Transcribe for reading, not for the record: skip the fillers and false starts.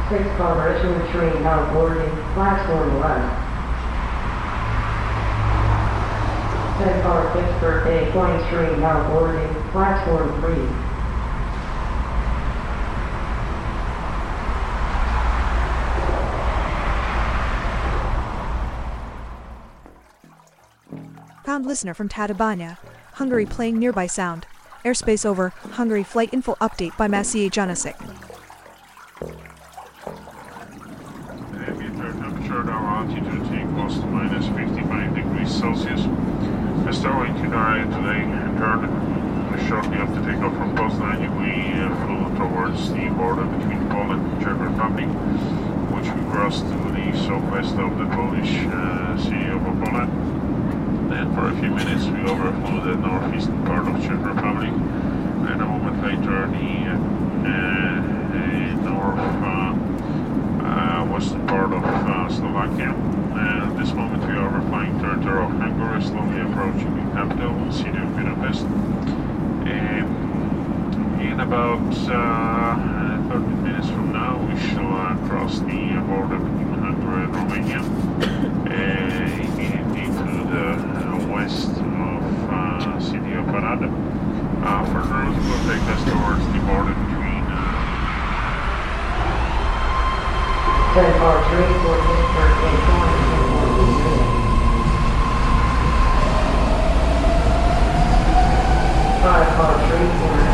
6 car issuing train now boarding, platform left. 10 car Pittsburgh Bay flying train now boarding, platform 3. Found listener from Tatabánya, Hungary playing nearby sound. Airspace over, Hungary flight info update by Maciej Janasik. Ambient air temperature, our altitude equals to minus 55 degrees Celsius. The starway to Daria today entered shortly after takeoff from Poznan. We flew towards the border between Poland and Czech Republic, which we crossed to the southwest of the Polish city of Opola. Then for a few minutes we overflew the northeastern part of Czech Republic, and a moment later the northwestern part of Slovakia. At this moment we are overflying territory of Hungary, slowly approaching the capital, city of Budapest. In about 30 minutes from now we shall cross the border between Hungary and Romania into the west of city of Arad. Further route will take us towards the border between 10 car train for Pittsburgh Bay flying train. 5 car train for